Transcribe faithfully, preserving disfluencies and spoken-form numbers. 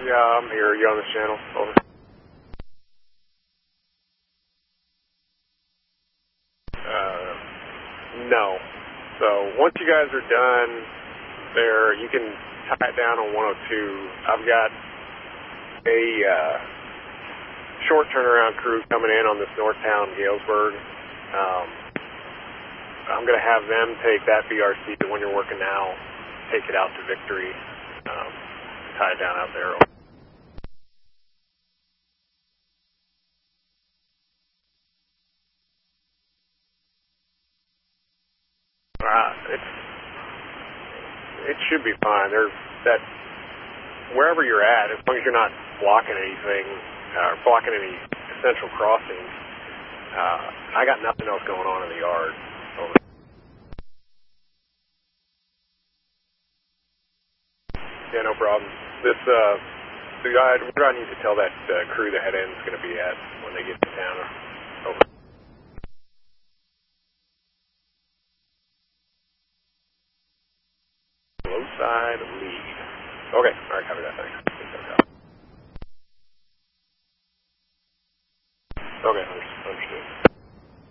Yeah, I'm here. You on this channel? Over. Uh, no. So once you guys are done there, you can tie it down on one oh two. I've got a uh, short turnaround crew coming in on this Northtown Galesburg. Um, I'm going to have them take that B R C, the one you're working now, take it out to Victory, um, tie it down out there. Uh, it's, it should be fine. There's that, wherever you're at, as long as you're not blocking anything, uh, blocking any essential crossings, uh, I got nothing else going on in the yard. Over. Yeah, no problem. This, uh, the guy, where do I need to tell that uh, crew the head end's going to be at when they get to town? Over. Low side lead. Okay, all right, copy that. Thanks. Okay, understood.